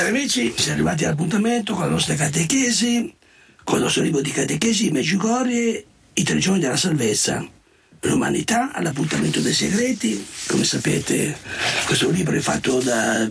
Cari amici, siamo arrivati all'appuntamento con la nostra catechesi, con il nostro libro di catechesi, Medjugorje, i 3 giorni della salvezza. L'umanità all'appuntamento dei segreti. Come sapete, questo libro è fatto da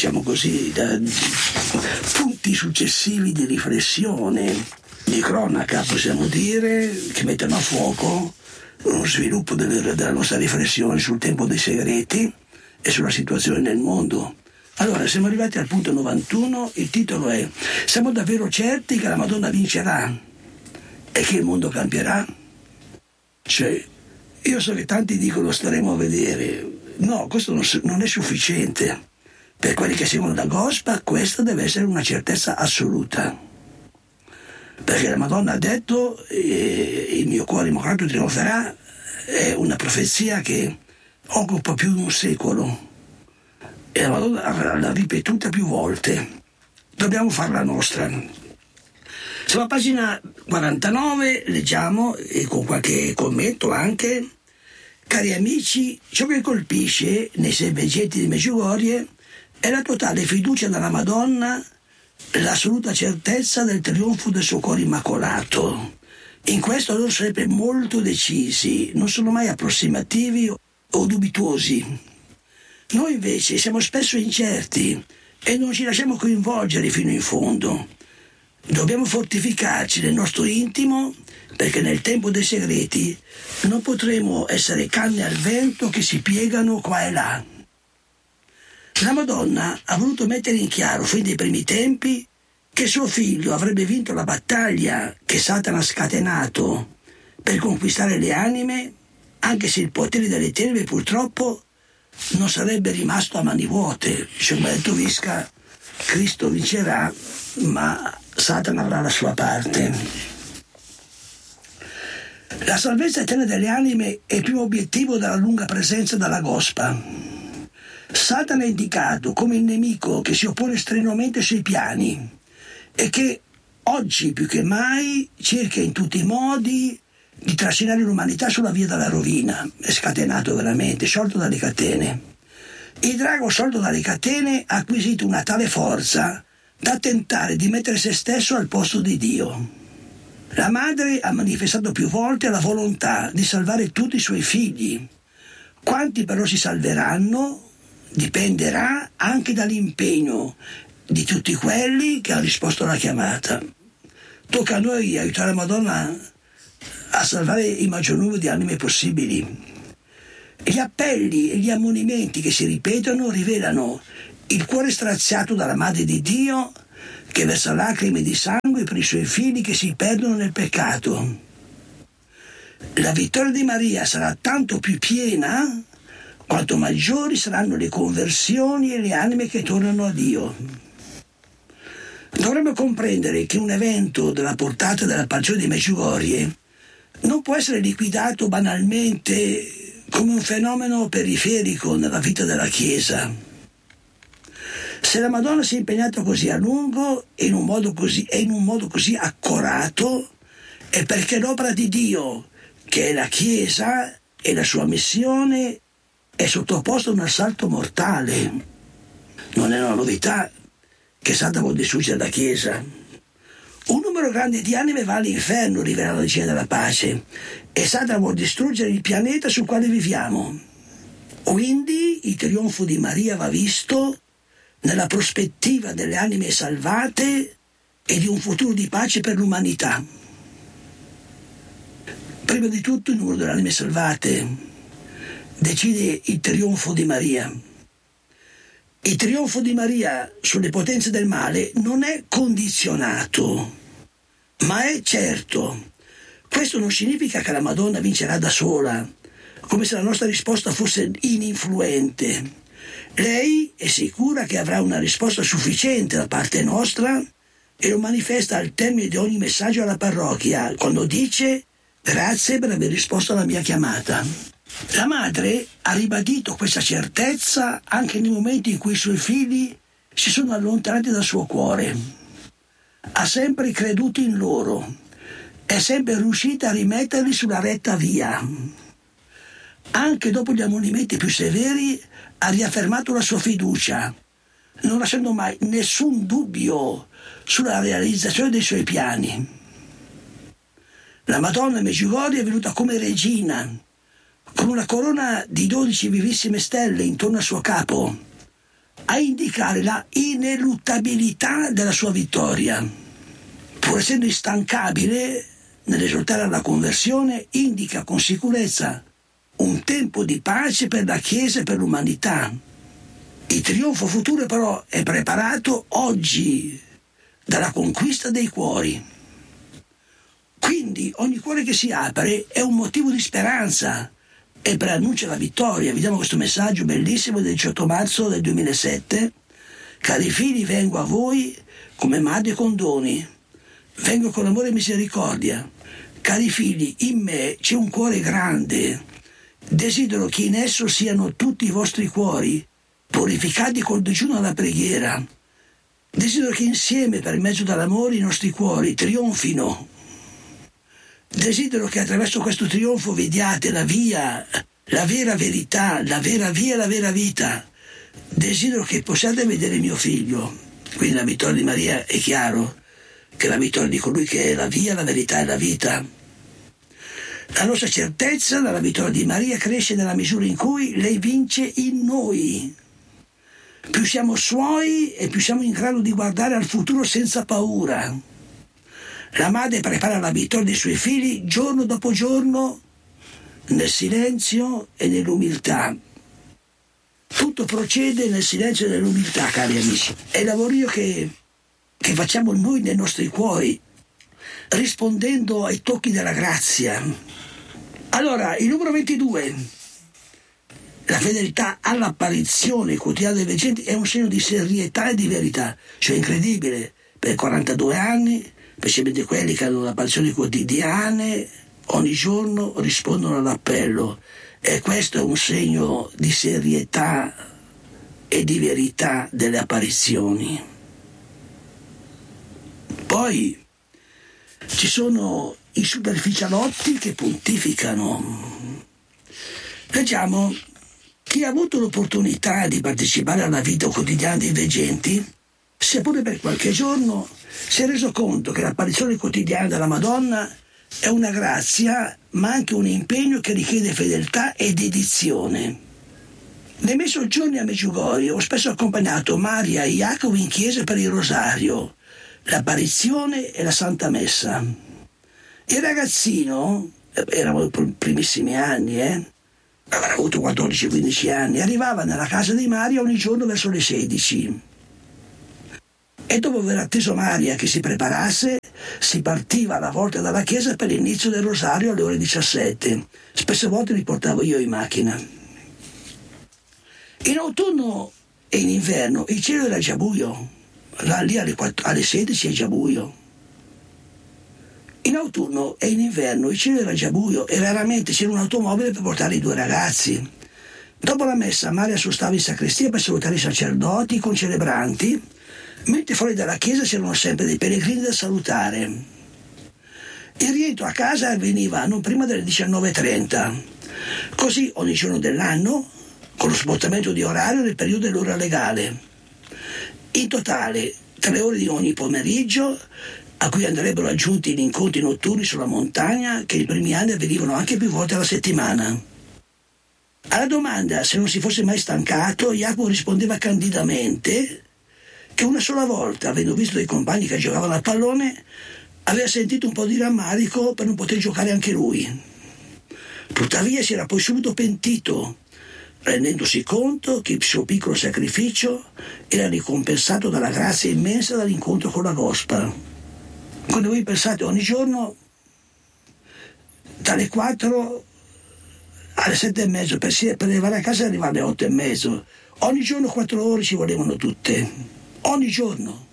punti successivi di riflessione, di cronaca, possiamo dire, che mettono a fuoco uno sviluppo della nostra riflessione sul tempo dei segreti e sulla situazione nel mondo. Allora, siamo arrivati al punto 91, il titolo è: siamo davvero certi che la Madonna vincerà e che il mondo cambierà? Cioè, io so che tanti dicono staremo a vedere. No, questo non è sufficiente. Per quelli che seguono la Gospa, questa deve essere una certezza assoluta. Perché la Madonna ha detto, il mio cuore immacolato trionferà, è una profezia che occupa più di un secolo. E la Madonna l'ha ripetuta più volte. Dobbiamo farla nostra. Siamo a pagina 49, leggiamo, e con qualche commento anche: cari amici, ciò che colpisce nei 6 veggetti di Medjugorje è la totale fiducia nella Madonna, l'assoluta certezza del trionfo del suo cuore immacolato. In questo loro sempre molto decisi, non sono mai approssimativi o dubitosi. Noi invece siamo spesso incerti e non ci lasciamo coinvolgere fino in fondo. Dobbiamo fortificarci nel nostro intimo, perché nel tempo dei segreti non potremo essere canne al vento che si piegano qua e là. La Madonna ha voluto mettere in chiaro fin dai primi tempi che suo figlio avrebbe vinto la battaglia che Satana ha scatenato per conquistare le anime, anche se il potere delle tenebre purtroppo non sarebbe rimasto a mani vuote. Cioè, come ha detto Visca, Cristo vincerà, ma Satana avrà la sua parte. La salvezza eterna delle anime è il primo obiettivo della lunga presenza della Gospa. Satana è indicato come il nemico che si oppone strenuamente ai suoi piani e che oggi più che mai cerca in tutti i modi di trascinare l'umanità sulla via della rovina. È scatenato veramente, sciolto dalle catene. Il drago sciolto dalle catene ha acquisito una tale forza da tentare di mettere se stesso al posto di Dio. La madre ha manifestato più volte la volontà di salvare tutti i suoi figli. Quanti però si salveranno dipenderà anche dall'impegno di tutti quelli che hanno risposto alla chiamata. Tocca a noi aiutare la Madonna a salvare il maggior numero di anime possibili. Gli appelli e gli ammonimenti che si ripetono rivelano il cuore straziato dalla Madre di Dio, che versa lacrime di sangue per i suoi figli che si perdono nel peccato. La vittoria di Maria sarà tanto più piena quanto maggiori saranno le conversioni e le anime che tornano a Dio. Dovremmo comprendere che un evento della portata della passione di Medjugorje non può essere liquidato banalmente come un fenomeno periferico nella vita della Chiesa. Se la Madonna si è impegnata così a lungo e in un modo così accorato, è perché l'opera di Dio, che è la Chiesa e la sua missione, è sottoposta a un assalto mortale. Non è una novità che Satana vuol distruggere la Chiesa. Un numero grande di anime va all'inferno, rivela la Regina della Pace, e Satana vuol distruggere il pianeta sul quale viviamo. Quindi il trionfo di Maria va visto nella prospettiva delle anime salvate e di un futuro di pace per l'umanità. Prima di tutto il numero delle anime salvate decide il trionfo di Maria. Il trionfo di Maria sulle potenze del male non è condizionato, ma è certo. Questo non significa che la Madonna vincerà da sola, come se la nostra risposta fosse ininfluente. Lei è sicura che avrà una risposta sufficiente da parte nostra e lo manifesta al termine di ogni messaggio alla parrocchia, quando dice: grazie per aver risposto alla mia chiamata. La madre ha ribadito questa certezza anche nei momenti in cui i suoi figli si sono allontanati dal suo cuore. Ha sempre creduto in loro, è sempre riuscita a rimetterli sulla retta via. Anche dopo gli ammonimenti più severi ha riaffermato la sua fiducia, non lasciando mai nessun dubbio sulla realizzazione dei suoi piani. La Madonna Medjugorje è venuta come regina, con una corona di 12 vivissime stelle intorno al suo capo, a indicare la ineluttabilità della sua vittoria. Pur essendo instancabile nell'esortare alla conversione, indica con sicurezza un tempo di pace per la Chiesa e per l'umanità. Il trionfo futuro però è preparato oggi dalla conquista dei cuori. Quindi ogni cuore che si apre è un motivo di speranza e preannuncia la vittoria. Vediamo questo messaggio bellissimo del 18 marzo del 2007. Cari figli, vengo a voi come madre con doni. Vengo con amore e misericordia. Cari figli, in me c'è un cuore grande. Desidero che in esso siano tutti i vostri cuori, purificati col digiuno e la preghiera. Desidero che insieme, per mezzo dell'amore, i nostri cuori trionfino. Desidero che attraverso questo trionfo vediate la via, la vera verità, la vera via, la vera vita. Desidero che possiate vedere mio figlio. Quindi la vittoria di Maria è chiaro che è la vittoria di colui che è la via, la verità e la vita. La nostra certezza dalla vittoria di Maria cresce nella misura in cui lei vince in noi. Più siamo suoi e più siamo in grado di guardare al futuro senza paura. La madre prepara la vittoria dei suoi figli giorno dopo giorno nel silenzio e nell'umiltà. Tutto procede nel silenzio e nell'umiltà, cari amici. È il lavorio che facciamo noi nei nostri cuori, rispondendo ai tocchi della grazia. Allora, il numero 22, la fedeltà all'apparizione quotidiana dei veggenti è un segno di serietà e di verità. Cioè incredibile, per 42 anni, specialmente quelli che hanno apparizioni quotidiane, ogni giorno rispondono all'appello. E questo è un segno di serietà e di verità delle apparizioni. Poi ci sono i superficialotti che pontificano. Leggiamo: chi ha avuto l'opportunità di partecipare alla vita quotidiana dei veggenti, seppure per qualche giorno, si è reso conto che l'apparizione quotidiana della Madonna è una grazia, ma anche un impegno che richiede fedeltà e dedizione. Nei miei soggiorni a Medjugorje ho spesso accompagnato Maria e Jacopo in chiesa per il rosario, l'apparizione e la Santa Messa. Il ragazzino, erano i primissimi anni, avrà avuto 14-15 anni, arrivava nella casa di Maria ogni giorno verso le 16. E dopo aver atteso Maria che si preparasse, si partiva alla volta dalla chiesa per l'inizio del rosario alle ore 17. Spesse volte li portavo io in macchina. In autunno e in inverno il cielo era già buio. Là, lì alle 16 è già buio. In autunno e in inverno il cielo era già buio e raramente c'era un'automobile per portare i due ragazzi. Dopo la messa Maria sostava in sacrestia per salutare i sacerdoti, i concelebranti, mentre fuori dalla chiesa c'erano sempre dei pellegrini da salutare. Il rientro a casa avveniva non prima delle 19:30. Così ogni giorno dell'anno, con lo spostamento di orario nel periodo dell'ora legale. In totale 3 ore di ogni pomeriggio, a cui andrebbero aggiunti gli incontri notturni sulla montagna che nei primi anni avvenivano anche più volte alla settimana. Alla domanda se non si fosse mai stancato, Jacopo rispondeva candidamente che una sola volta, avendo visto dei compagni che giocavano a pallone, aveva sentito un po' di rammarico per non poter giocare anche lui. Tuttavia si era poi subito pentito, rendendosi conto che il suo piccolo sacrificio era ricompensato dalla grazia immensa dall'incontro con la Gospa. Quando voi pensate ogni giorno dalle 4 alle 7:30 per arrivare a casa e arrivare alle 8:30, ogni giorno 4 ore ci volevano tutte, ogni giorno.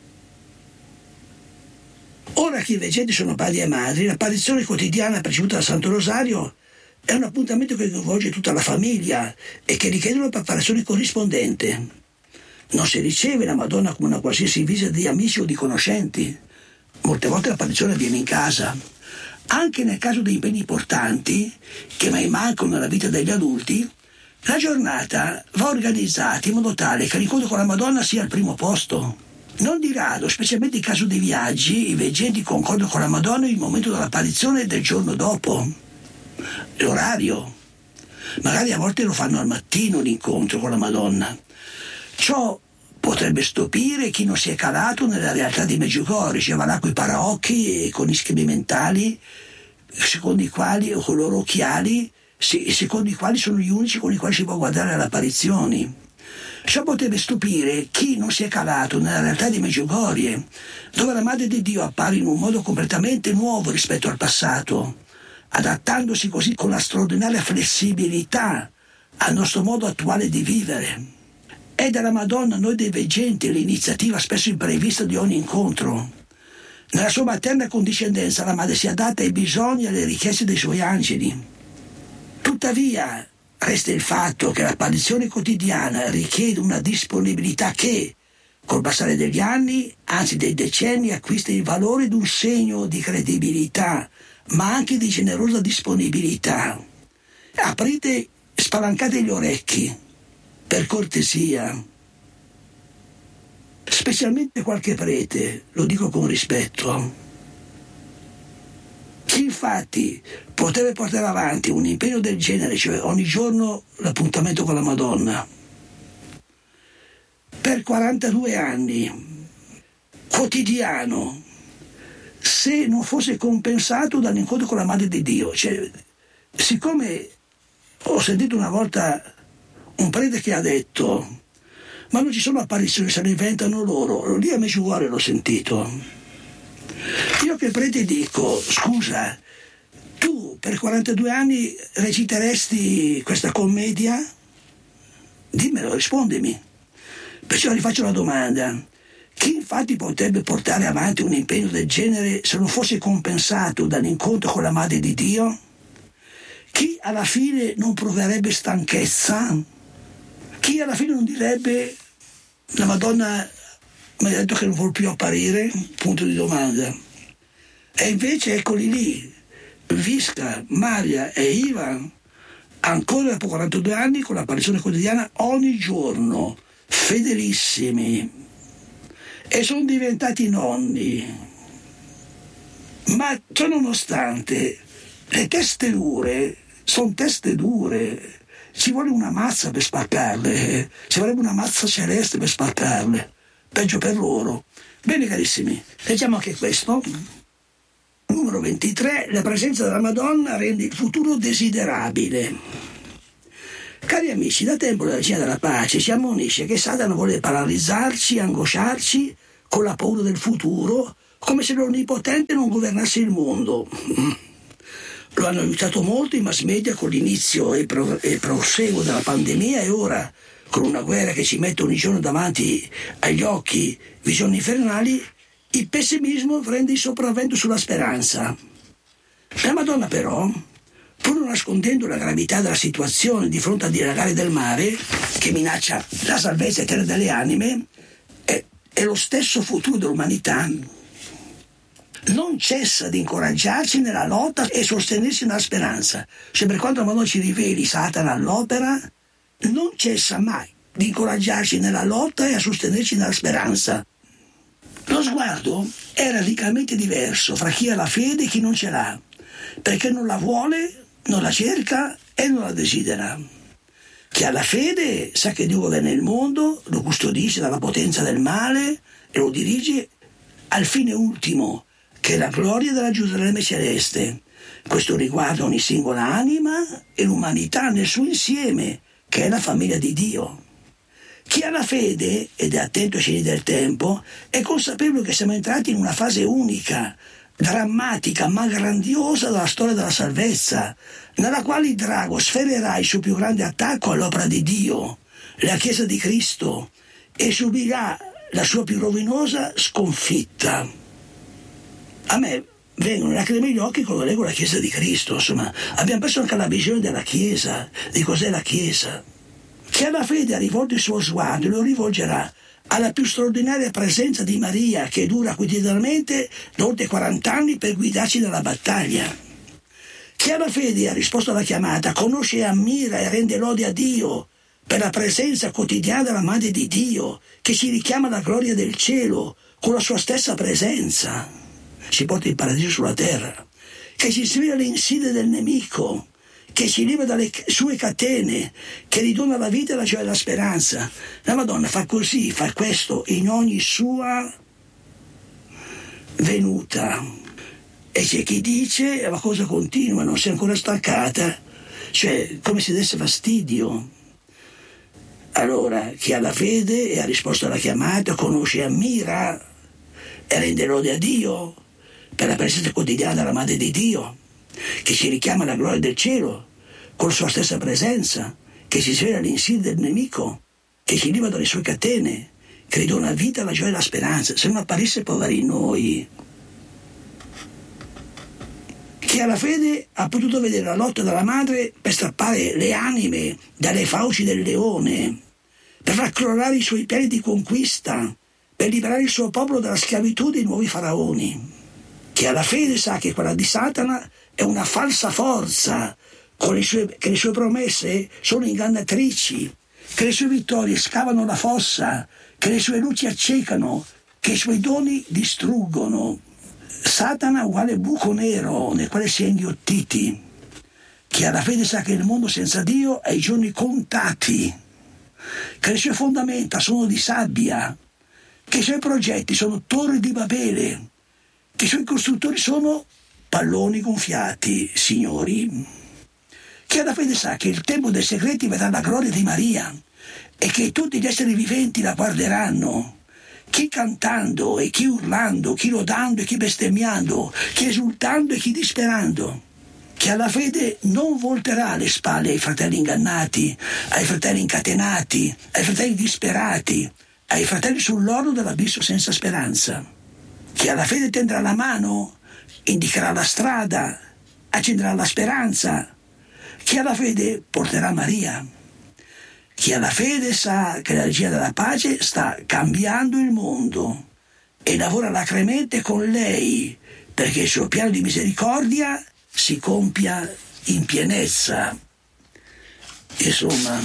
Ora che i veggenti sono padri e madri, l'apparizione quotidiana preceduta dal Santo Rosario è un appuntamento che coinvolge tutta la famiglia e che richiede una preparazione corrispondente. Non si riceve la Madonna come una qualsiasi visita di amici o di conoscenti. Molte volte l'apparizione avviene in casa. Anche nel caso di impegni importanti, che mai mancano nella vita degli adulti, La giornata va organizzata in modo tale che l'incontro con la Madonna sia al primo posto. Non di rado, specialmente in caso di viaggi, i veggenti concordano con la Madonna il momento dell'apparizione del giorno dopo, l'orario. Magari a volte lo fanno al mattino l'incontro con la Madonna. Ciò potrebbe stupire chi non si è calato nella realtà di Medjugorje, cioè va là coi paraocchi e con gli schemi mentali, secondo i quali, o con i loro occhiali, secondo i quali sono gli unici con i quali si può guardare le apparizioni. Ciò potrebbe stupire chi non si è calato nella realtà di Medjugorje, dove la Madre di Dio appare in un modo completamente nuovo rispetto al passato, adattandosi così con la straordinaria flessibilità al nostro modo attuale di vivere. È dalla Madonna noi dei veggenti l'iniziativa spesso imprevista di ogni incontro. Nella sua materna condiscendenza la Madre si adatta ai bisogni e alle richieste dei suoi angeli. Tuttavia, resta il fatto che l'apparizione quotidiana richiede una disponibilità che, col passare degli anni, anzi dei decenni, acquista il valore di un segno di credibilità, ma anche di generosa disponibilità. Aprite, spalancate gli orecchi, per cortesia. Specialmente qualche prete, lo dico con rispetto. Chi infatti potrebbe portare avanti un impegno del genere, cioè ogni giorno l'appuntamento con la Madonna, per 42 anni, quotidiano, se non fosse compensato dall'incontro con la Madre di Dio? Cioè, siccome ho sentito una volta un prete che ha detto: ma non ci sono apparizioni, se le inventano loro. Lì a Medjugorje l'ho sentito. Io che prete dico: scusa, tu per 42 anni reciteresti questa commedia? Dimmelo, rispondimi. Perciò rifaccio la domanda: chi infatti potrebbe portare avanti un impegno del genere se non fosse compensato dall'incontro con la Madre di Dio? Chi alla fine non proverebbe stanchezza? Chi alla fine non direbbe: la Madonna mi ha detto che non vuol più apparire? Punto di domanda. E invece eccoli lì, Visca, Maria e Ivan, ancora dopo 42 anni, con l'apparizione quotidiana ogni giorno, fedelissimi, e sono diventati nonni. Ma ciò nonostante, le teste dure sono teste dure. Ci vuole una mazza per spaccarle, ci vorrebbe una mazza celeste per spaccarle. Peggio per loro. Bene carissimi, leggiamo anche questo. Numero 23, la presenza della Madonna rende il futuro desiderabile. Cari amici, da tempo la Regina della Pace ci ammonisce che Satana vuole paralizzarci, angosciarci con la paura del futuro, come se l'Onnipotente non governasse il mondo. Lo hanno aiutato molto i mass media con l'inizio e proseguo della pandemia, e ora, con una guerra che ci mette ogni giorno davanti agli occhi visioni infernali, il pessimismo prende il sopravvento sulla speranza. La Madonna però, pur non nascondendo la gravità della situazione di fronte al dilagare del mare, che minaccia la salvezza eterna delle anime e lo stesso futuro dell'umanità, non cessa di incoraggiarci nella lotta e sostenersi nella speranza. Cioè, per quanto la Madonna ci riveli Satana all'opera, non cessa mai di incoraggiarci nella lotta e a sostenerci nella speranza. Lo sguardo è radicalmente diverso fra chi ha la fede e chi non ce l'ha, perché non la vuole, non la cerca e non la desidera. Chi ha la fede sa che Dio governa il mondo, lo custodisce dalla potenza del male e lo dirige al fine ultimo, che è la gloria della Gerusalemme celeste. Questo riguarda ogni singola anima e l'umanità nel suo insieme, che è la famiglia di Dio. Chi ha la fede, ed è attento ai segni del tempo, è consapevole che siamo entrati in una fase unica, drammatica ma grandiosa della storia della salvezza, nella quale il drago sferrerà il suo più grande attacco all'opera di Dio, la Chiesa di Cristo, e subirà la sua più rovinosa sconfitta. A me vengono lacrime agli occhi quando leggo la Chiesa di Cristo. Insomma, abbiamo perso anche la visione della Chiesa, di cos'è la Chiesa. Chi ha la fede ha rivolto il suo sguardo e lo rivolgerà alla più straordinaria presenza di Maria, che dura quotidianamente da oltre 40 anni per guidarci nella battaglia. Chi ha la fede e ha risposto alla chiamata conosce e ammira e rende lode a Dio per la presenza quotidiana della Madre di Dio, che ci richiama alla gloria del cielo con la sua stessa presenza. Ci porta il paradiso sulla terra, che ci svela le insidie del nemico, che ci libera dalle sue catene, che ridona la vita, la gioia e la speranza. La Madonna fa così, fa questo in ogni sua venuta. E c'è chi dice la cosa continua, non si è ancora staccata, cioè come se desse fastidio. Allora, chi ha la fede e ha risposto alla chiamata, conosce e ammira e rende lode a Dio per la presenza quotidiana della Madre di Dio, che ci richiama alla gloria del cielo con la sua stessa presenza, che si svela l'insidia del nemico, che ci libera dalle sue catene, che ridona la vita, la gioia e la speranza. Se non apparisse poveri noi. Chi ha la fede ha potuto vedere la lotta della madre per strappare le anime dalle fauci del leone, per far crollare i suoi piani di conquista, per liberare il suo popolo dalla schiavitù dei nuovi faraoni. Chi ha la fede sa che quella di Satana è una falsa forza, che le sue promesse sono ingannatrici, che le sue vittorie scavano la fossa, che le sue luci accecano, che i suoi doni distruggono. Satana uguale buco nero nel quale si è inghiottiti. Chi ha la fede sa che il mondo senza Dio ha i giorni contati, che le sue fondamenta sono di sabbia, che i suoi progetti sono torri di Babele, che i suoi costruttori sono palloni gonfiati, signori. Chi ha la fede sa che il tempo dei segreti vedrà la gloria di Maria e che tutti gli esseri viventi la guarderanno, chi cantando e chi urlando, chi lodando e chi bestemmiando, chi esultando e chi disperando. Chi ha la fede non volterà le spalle ai fratelli ingannati, ai fratelli incatenati, ai fratelli disperati, ai fratelli sull'orlo dell'abisso senza speranza. Chi ha la fede tenderà la mano, indicherà la strada, accenderà la speranza. Chi ha la fede porterà Maria. Chi ha la fede sa che la regia della pace sta cambiando il mondo e lavora alacremente con lei perché il suo piano di misericordia si compia in pienezza. Insomma,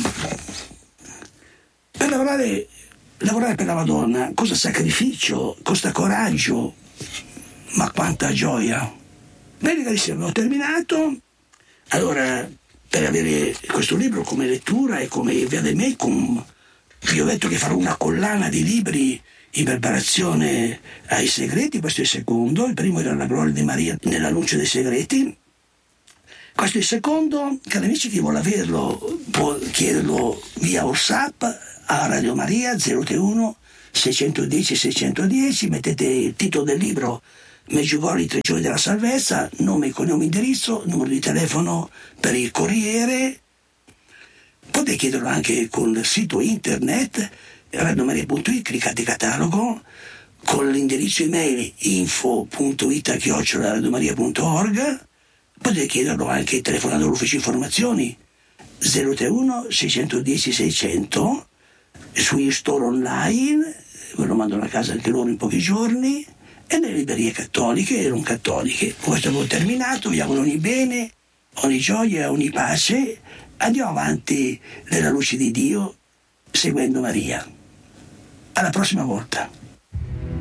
per lavorare per la Madonna costa sacrificio, costa coraggio, ma quanta gioia. Bene carissimi, abbiamo terminato. Allora, per avere questo libro come lettura e come via del Mecum, vi ho detto che farò una collana di libri in preparazione ai segreti. Questo è il secondo. Il primo era La gloria di Maria nell'annuncio dei segreti. Questo è il secondo. Cari amici, chi vuole averlo può chiederlo via WhatsApp a Radio Maria 031 610 610. Mettete il titolo del libro Meggiugorje, 3 giorni della salvezza, nome, cognome, indirizzo, numero di telefono per il corriere. Potete chiederlo anche con il sito internet radiomaria.it, cliccate catalogo, con l'indirizzo email info.it@radiomaria.org. Potete chiederlo anche telefonando all'ufficio informazioni 031 610 600, sui store online, ve lo mandano a casa anche loro in pochi giorni, e nelle librerie cattoliche e non cattoliche. Con questo abbiamo terminato, vi auguro ogni bene, ogni gioia e ogni pace. Andiamo avanti nella luce di Dio, seguendo Maria. Alla prossima volta.